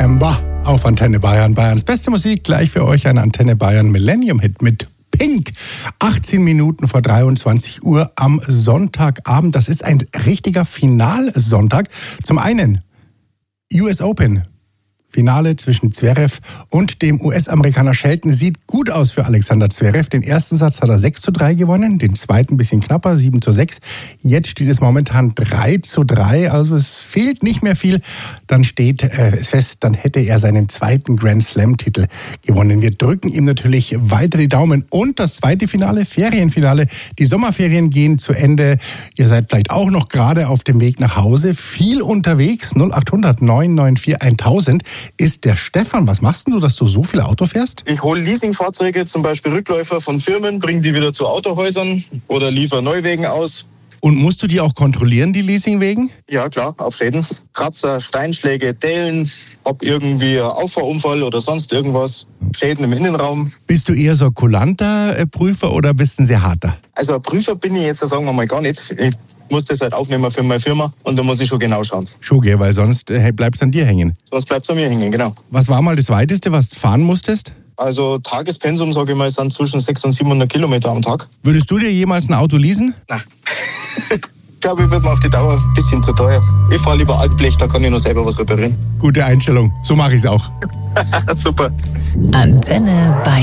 Amber auf Antenne Bayern. Bayerns beste Musik, gleich für euch ein Antenne Bayern Millennium-Hit mit Pink. 18 Minuten vor 23 Uhr am Sonntagabend. Das ist ein richtiger Finalsonntag. Zum einen US Open. Finale zwischen Zverev und dem US-Amerikaner Shelton. Sieht gut aus für Alexander Zverev. Den ersten Satz hat er 6:3 gewonnen, den zweiten ein bisschen knapper, 7:6. Jetzt steht es momentan 3:3, also es fehlt nicht mehr viel. Dann steht es fest, dann hätte er seinen zweiten Grand Slam-Titel gewonnen. Wir drücken ihm natürlich weiter die Daumen. Und das zweite Finale, Ferienfinale. Die Sommerferien gehen zu Ende. Ihr seid vielleicht auch noch gerade auf dem Weg nach Hause. Viel unterwegs, 0800 994 1000. Ist der Stefan. Was machst du, dass du so viel Auto fährst? Ich hole Leasingfahrzeuge, zum Beispiel Rückläufer von Firmen, bringe die wieder zu Autohäusern oder liefere Neuwegen aus. Und musst du die auch kontrollieren, die Leasingwegen? Ja, klar, auf Schäden. Kratzer, Steinschläge, Dellen, ob irgendwie ein Auffahrunfall oder sonst irgendwas. Schäden im Innenraum. Bist du eher so ein kulanter Prüfer oder bist du ein sehr harter? Also ein Prüfer bin ich jetzt, sagen wir mal, gar nicht. Ich muss das halt aufnehmen für meine Firma und da muss ich schon genau schauen. Schon, gell, weil sonst bleibt es an dir hängen. Sonst bleibt es an mir hängen, genau. Was war mal das Weiteste, was du fahren musstest? Also Tagespensum, sage ich mal, sind zwischen 600 und 700 Kilometer am Tag. Würdest du dir jemals ein Auto leasen? Nein. Ich glaube, ich wird mir auf die Dauer ein bisschen zu teuer. Ich fahre lieber Altblech, da kann ich nur selber was reparieren. Gute Einstellung, so mache ich es auch. Super. Antenne Bayern.